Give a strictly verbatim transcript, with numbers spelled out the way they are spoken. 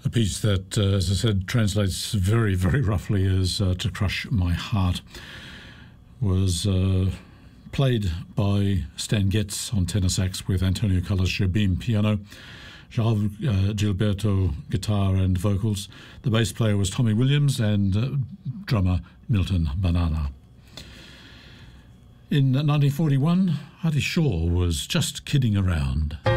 A piece that, uh, as I said, translates very, very roughly as uh, To Crush My Heart, was uh, played by Stan Getz on tenor sax with Antonio Carlos Jobim piano, João uh, Gilberto guitar and vocals. The bass player was Tommy Williams and uh, drummer Milton Banana. In nineteen forty-one, Artie Shaw was just kidding around.